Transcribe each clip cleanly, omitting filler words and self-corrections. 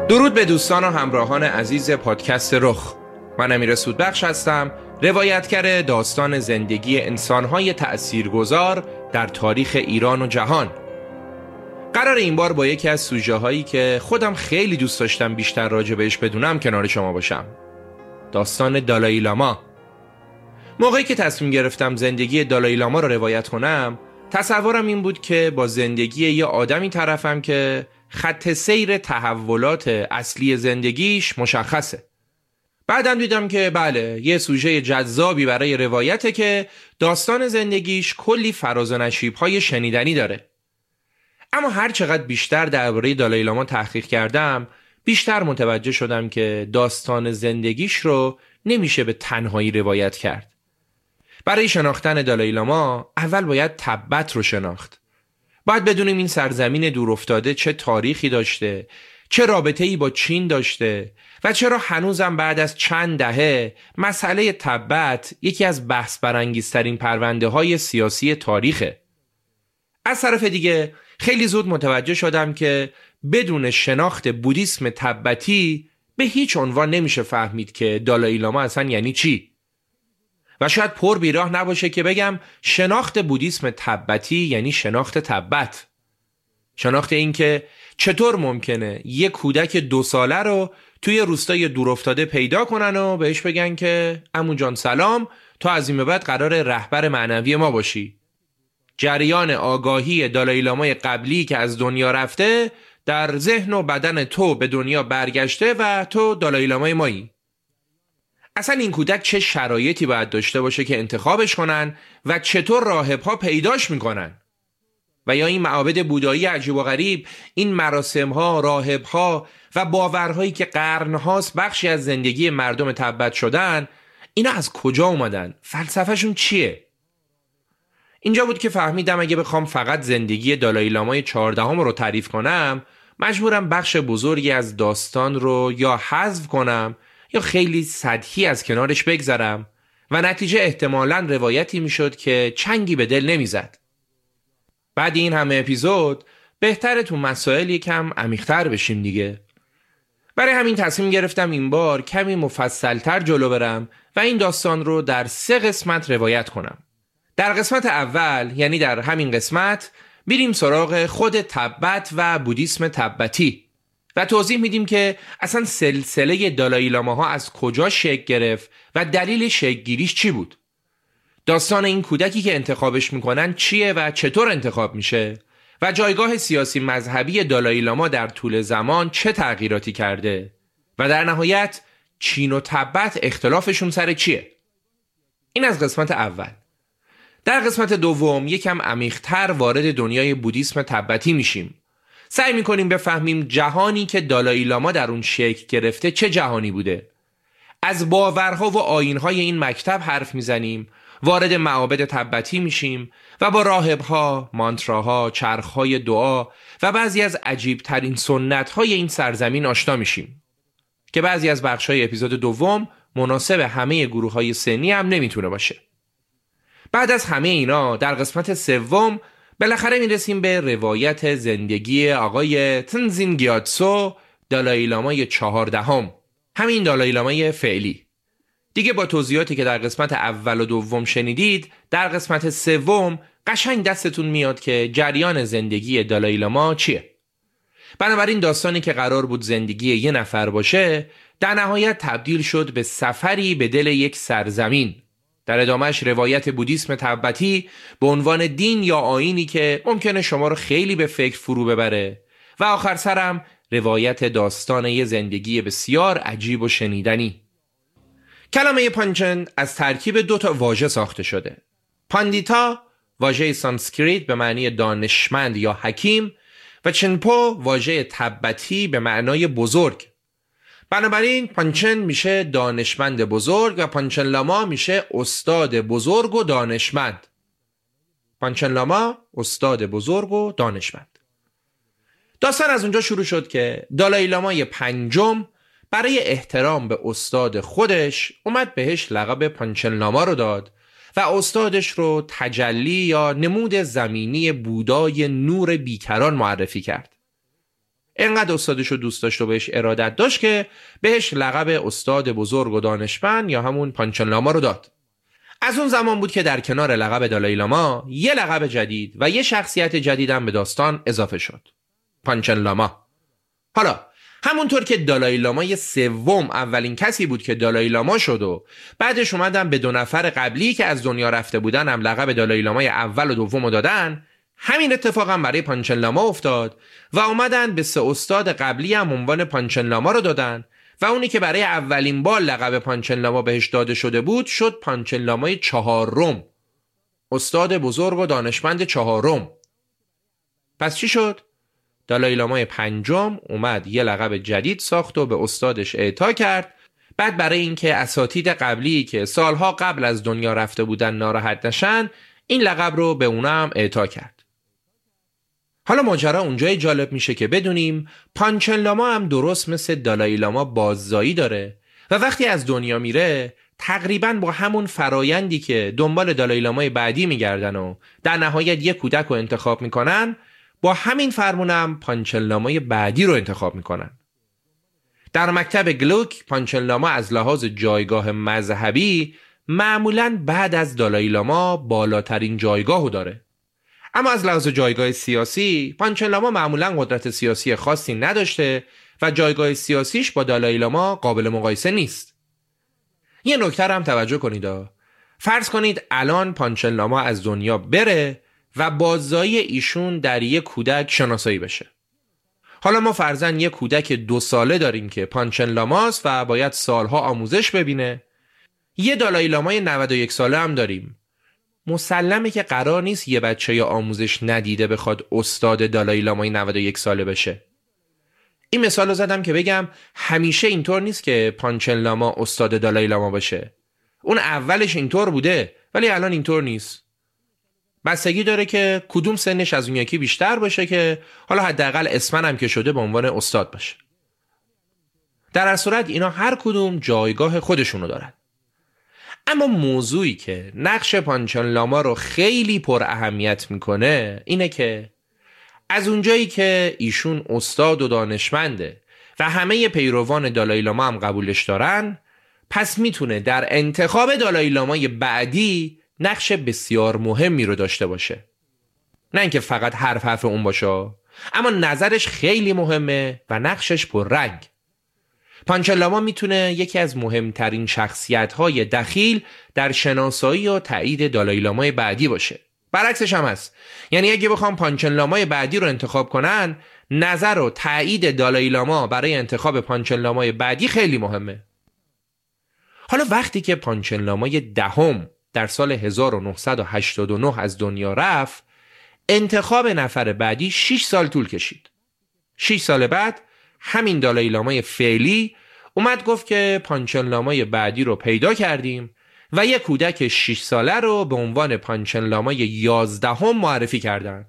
درود به دوستان و همراهان عزیز پادکست رخ. من امیر سودبخش هستم، روایتگر داستان زندگی انسان‌های تأثیرگذار در تاریخ ایران و جهان. قرار این بار با یکی از سوژه‌هایی که خودم خیلی دوست داشتم بیشتر راجع بهش بدونم کنار شما باشم. داستان دالای لاما. موقعی که تصمیم گرفتم زندگی دالای لاما رو روایت کنم، تصورم این بود که با زندگی یه آدمی طرفم که خط سیر تحولات اصلی زندگیش مشخصه. بعدم دیدم که بله، یه سوژه جذابی برای روایته که داستان زندگیش کلی فراز و نشیب‌های شنیدنی داره. اما هر چقدر بیشتر درباره دالای لاما تحقیق کردم، بیشتر متوجه شدم که داستان زندگیش رو نمیشه به تنهایی روایت کرد. برای شناختن دالای لاما اول باید تبت رو شناخت. باید بدونیم این سرزمین دورافتاده چه تاریخی داشته، چه رابطه‌ای با چین داشته و چرا هنوزم بعد از چند دهه مسئله تبت یکی از بحث برانگیزترین پرونده‌های سیاسی تاریخه. از طرف دیگه خیلی زود متوجه شدم که بدون شناخت بودیسم تبتی به هیچ عنوان نمیشه فهمید که دالای لاما اصلا یعنی چی. و شاید پر بیراه نباشه که بگم شناخت بودیسم تبتی یعنی شناخت تبت. شناخت این که چطور ممکنه یک کودک 2 ساله رو توی روستای دورافتاده پیدا کنن و بهش بگن که عمو جان سلام، تو از این به بعد قرار رهبر معنوی ما باشی. جریان آگاهی دالای لامای قبلی که از دنیا رفته در ذهن و بدن تو به دنیا برگشته و تو دالای لامای مایی. اصلا این کودک چه شرایطی باید داشته باشه که انتخابش کنن و چطور راهب‌ها پیداش میکنن؟ و یا این معابد بودایی عجیب و غریب، این مراسم‌ها، راهب‌ها و باورهایی که قرن‌هاست بخشی از زندگی مردم تبت شدن، اینا از کجا اومدن؟ فلسفه‌شون چیه؟ اینجا بود که فهمیدم اگه بخوام فقط زندگی دالای لامای 14 رو تعریف کنم، مجبورم بخش بزرگی از داستان رو یا حذف کنم یا خیلی سطحی از کنارش بگذرم و نتیجه احتمالاً روایتی میشد که چنگی به دل نمیزد. بعد این همه اپیزود بهتره تو مسائل یکم عمیق‌تر بشیم دیگه. برای همین تصمیم گرفتم این بار کمی مفصل‌تر جلو برم و این داستان رو در 3 قسمت روایت کنم. در قسمت اول، یعنی در همین قسمت، بریم سراغ خود تبت و بودیسم تبتی و توضیح میدیم که اصلا سلسله دالای لاما از کجا شکل گرفت و دلیل شکل گیریش چی بود. داستان این کودکی که انتخابش میکنن چیه و چطور انتخاب میشه و جایگاه سیاسی مذهبی دالای لاما در طول زمان چه تغییراتی کرده و در نهایت چین و تبت اختلافشون سر چیه. این از قسمت اول. در قسمت دوم یکم عمیق‌تر وارد دنیای بودیسم تبتی میشیم. سعی میکنیم بفهمیم جهانی که دالای لاما در اون شکل گرفته چه جهانی بوده. از باورها و آیین‌های این مکتب حرف میزنیم، وارد معابد تبتی میشیم و با راهب‌ها، مانتراها، چرخ‌های دعا و بعضی از عجیب‌ترین سنت‌های این سرزمین آشنا میشیم که بعضی از بخش‌های اپیزود دوم مناسب همه گروه‌های سنی هم نمیتونه باشه. بعد از همه اینا در قسمت سوم بالاخره میرسیم به روایت زندگی آقای تنزین گیاتسو، دالای لامای 14، همین دالای لامای فعلی. دیگه با توضیحاتی که در قسمت اول و دوم شنیدید، در قسمت سوم قشنگ دستتون میاد که جریان زندگی دالای لاما چیه. بنابراین داستانی که قرار بود زندگی یه نفر باشه، در نهایت تبدیل شد به سفری به دل یک سرزمین. در ادامهش روایت بودیسم تبتی به عنوان دین یا آیینی که ممکنه شما رو خیلی به فکر فرو ببره و آخر سرم روایت داستان یه زندگی بسیار عجیب و شنیدنی. کلمه پانچن از ترکیب 2 واژه ساخته شده. پاندیتا واژه سانسکریت به معنی دانشمند یا حکیم و چنپو واژه تبتی به معنای بزرگ. بنابراین پانچن میشه دانشمند بزرگ و پانچن لاما میشه استاد بزرگ و دانشمند. پانچن لاما استاد بزرگ و دانشمند. داستان از اونجا شروع شد که دالای لامای 5 برای احترام به استاد خودش اومد بهش لقب پانچن لاما رو داد و استادش رو تجلی یا نمود زمینی بودای نور بیکران معرفی کرد. انقدر استادش رو دوست داشت و بهش ارادت داشت که بهش لقب استاد بزرگ و دانشمند یا همون پانچن لاما رو داد. از اون زمان بود که در کنار لقب دالای لاما یه لقب جدید و یه شخصیت جدید هم به داستان اضافه شد. پانچن لاما. حالا همونطور که دالای لاما سوم اولین کسی بود که دالای لاما شد و بعدش اومدن به 2 نفر قبلی که از دنیا رفته بودن هم لقب دالای لاما اول و دوم رو دادن، همین اتفاق هم برای پانچن لاما افتاد و اومدن به 3 استاد قبلی هم عنوان پانچن لاما رو دادن و اونی که برای اولین بار لقب پانچن لاما بهش داده شده بود شد پانچن لامای 4م، استاد بزرگ و دانشمند 4م. پس چی شد؟ دالای لامای 5 اومد یه لقب جدید ساخت و به استادش اعطا کرد. بعد برای اینکه اساتید قبلی که سالها قبل از دنیا رفته بودن ناراحت نشن، این لقب رو به اونا هم اعطا کرد. حالا ماجرا اونجای جالب میشه که بدونیم پانچن لاما هم درست مثل دالای لاما باززایی داره و وقتی از دنیا میره تقریباً با همون فرایندی که دنبال دالای لامای بعدی میگردن و در نهایت یک کودک رو انتخاب میکنن، با همین فرمونم پانچن لامای بعدی رو انتخاب میکنن. در مکتب گلوک پانچن لاما از لحاظ جایگاه مذهبی معمولاً بعد از دالای لاما بالاترین جایگاهو داره. اما از لحاظ جایگاه سیاسی پانچن لاما معمولاً قدرت سیاسی خاصی نداشته و جایگاه سیاسیش با دالای لاما قابل مقایسه نیست. یه نکته هم توجه کنید. فرض کنید الان پانچن لاما از دنیا بره و باززایی ایشون در یک کودک شناسایی بشه. حالا ما فرضاً یک کودک 2 ساله داریم که پانچن لاماست و باید سالها آموزش ببینه. یه دالای لامای 91 ساله هم داریم. مسلمه که قرار نیست یه بچه یا آموزش ندیده بخواد استاد دالای لامای 91 ساله بشه. این مثال رو زدم که بگم همیشه اینطور نیست که پانچن لاما استاد دالای لاما باشه. اون اولش اینطور بوده ولی الان اینطور نیست. بستگی داره که کدوم سنش از اون یکی بیشتر باشه که حالا حداقل اسمن هم که شده به عنوان استاد باشه. در هر صورت اینا هر کدوم جایگاه خودشونو دارن. اما موضوعی که نقش پانچن لاما رو خیلی پر اهمیت میکنه اینه که از اونجایی که ایشون استاد و دانشمنده و همه پیروان دالای لاما هم قبولش دارن، پس میتونه در انتخاب دالای لامای بعدی نقش بسیار مهمی رو داشته باشه. نه اینکه فقط حرف اون باشه، اما نظرش خیلی مهمه و نقشش پررنگ. پانچن لاما میتونه یکی از مهمترین شخصیت‌های دخیل در شناسایی و تایید دالای لامای بعدی باشه. برعکسش هم هست. یعنی اگه بخوام پانچن لامای بعدی رو انتخاب کنن، نظر و تایید دالای لاما برای انتخاب پانچن لامای بعدی خیلی مهمه. حالا وقتی که پانچن لامای 10 در سال 1989 از دنیا رفت، انتخاب نفر بعدی 6 سال طول کشید. 6 سال بعد همین دالای لامای فعلی اومد گفت که پانچن لامای بعدی رو پیدا کردیم و یک کودک 6 ساله رو به عنوان پانچن لامای 11 معرفی کردن.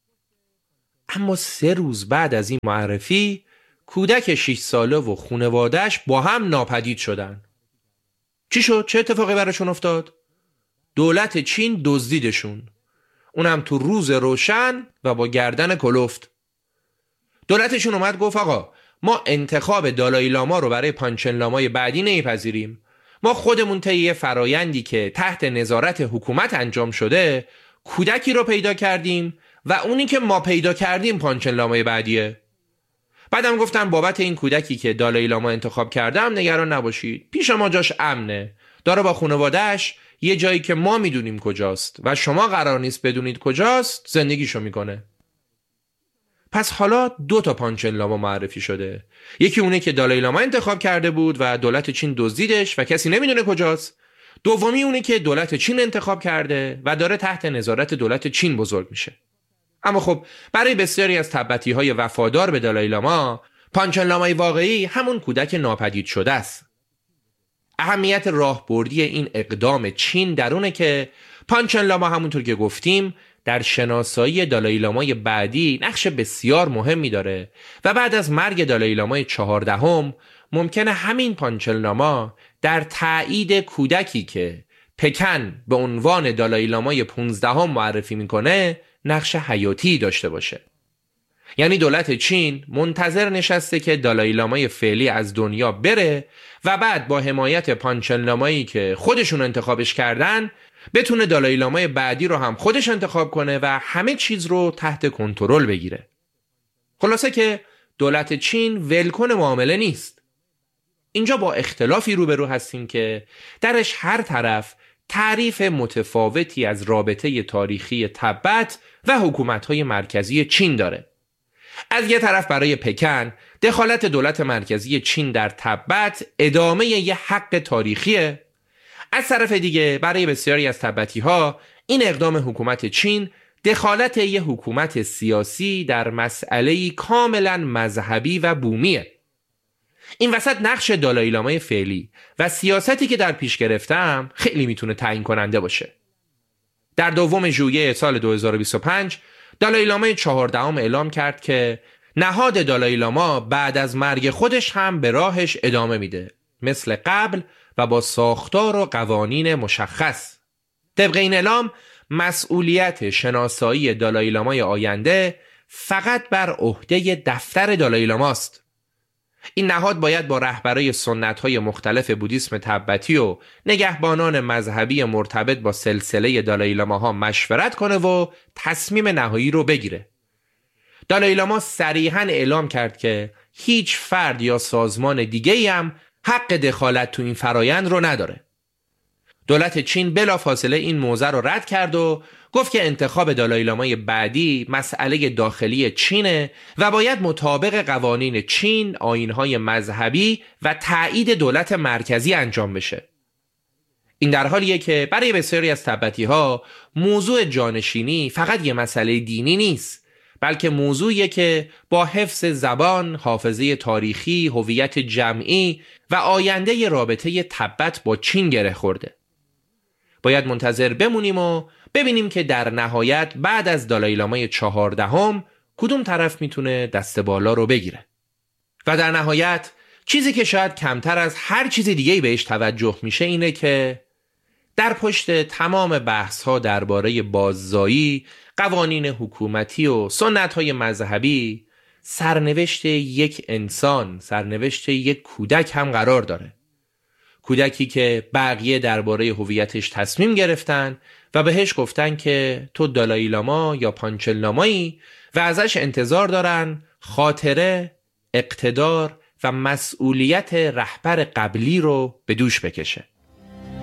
اما 3 روز بعد از این معرفی کودک 6 ساله و خانواده‌اش با هم ناپدید شدن. چی شد؟ چه اتفاقی براشون افتاد؟ دولت چین دزدیدشون. اونم تو روز روشن و با گردن کلفت. دولتشون اومد گفت آقا ما انتخاب دالای لاما رو برای پانچن لامای بعدی نمیپذیریم. ما خودمون طی فرایندی که تحت نظارت حکومت انجام شده کودکی رو پیدا کردیم و اونی که ما پیدا کردیم پانچن لامای بعدیه. بعدم گفتم بابت این کودکی که دالای لاما انتخاب کردم نگران نباشید، پیش ما جاش امنه، داره با خانواده‌اش یه جایی که ما میدونیم کجاست و شما قرار نیست بدونید کجاست زندگیشو میکنه. پس حالا 2 پانچن لاما معرفی شده. یکی اونه که دالای لاما انتخاب کرده بود و دولت چین دزدیدش و کسی نمیدونه کجاست. دومی اونه که دولت چین انتخاب کرده و داره تحت نظارت دولت چین بزرگ میشه. اما خب برای بسیاری از تبعیض‌های وفادار به دالای لاما، پانچن لامای واقعی همون کودک ناپدید شده است. اهمیت راهبردی این اقدام چین در اونه که پانچن لاما همونطور که گفتیم در شناسایی دالای لامای بعدی نقش بسیار مهمی داره و بعد از مرگ دالای لامای 14 ممکنه همین پانچن لاما در تایید کودکی که پکن به عنوان دالای لامای 15 معرفی میکنه نقش حیاتی داشته باشه. یعنی دولت چین منتظر نشسته که دالای لامای فعلی از دنیا بره و بعد با حمایت پانچن لامایی که خودشون انتخابش کردن بتونه دالای لامای بعدی رو هم خودش انتخاب کنه و همه چیز رو تحت کنترل بگیره. خلاصه که دولت چین ولکن معامله نیست. اینجا با اختلافی روبرو هستیم که درش هر طرف تعریف متفاوتی از رابطه تاریخی تبت و حکومت‌های مرکزی چین داره. از یه طرف برای پکن دخالت دولت مرکزی چین در تبت ادامه یه حق تاریخیه. از طرف دیگه برای بسیاری از تبتی‌ها این اقدام حکومت چین دخالت یه حکومت سیاسی در مسئله‌ای کاملا مذهبی و بومیه. این وسط نقش دالای لامای فعلی و سیاستی که در پیش گرفتم خیلی میتونه تعیین کننده باشه. در 2 ژوئیه سال 2025 دالای لامای 14 اعلام کرد که نهاد دالای لاما بعد از مرگ خودش هم به راهش ادامه میده، مثل قبل و با ساختار و قوانین مشخص. طبق این اعلام مسئولیت شناسایی دالای لامای آینده فقط بر عهده دفتر دالای لاماست. این نهاد باید با رهبرای سنت‌های مختلف بودیسم تبتی و نگهبانان مذهبی مرتبط با سلسله دالای لاماها مشورت کنه و تصمیم نهایی رو بگیره. دالای لاما صریحاً اعلام کرد که هیچ فرد یا سازمان دیگه‌ای هم حق دخالت تو این فرایند رو نداره. دولت چین بلافاصله این موضع رو رد کرد و گفت که انتخاب دالای لامای بعدی مسئله داخلی چینه و باید مطابق قوانین چین، آیین‌های مذهبی و تایید دولت مرکزی انجام بشه. این در حالیه که برای بسیاری از تبتی‌ها موضوع جانشینی فقط یه مسئله دینی نیست، بلکه موضوعیه که با حفظ زبان، حافظه تاریخی، هویت جمعی و آینده رابطه تبت با چین گره خورده. باید منتظر بمونیم و ببینیم که در نهایت بعد از دالای لامای 14 کدوم طرف میتونه دست بالا رو بگیره. و در نهایت چیزی که شاید کمتر از هر چیز دیگه‌ای بهش توجه میشه اینه که در پشت تمام بحث‌ها درباره باززایی، قوانین حکومتی و سنت‌های مذهبی سرنوشت یک انسان، سرنوشت یک کودک هم قرار داره. کودکی که بقیه درباره هویتش تصمیم گرفتن و بهش گفتن که تو دالای لاما یا پانچن لامایی و ازش انتظار دارن خاطره، اقتدار و مسئولیت رهبر قبلی رو به دوش بکشه.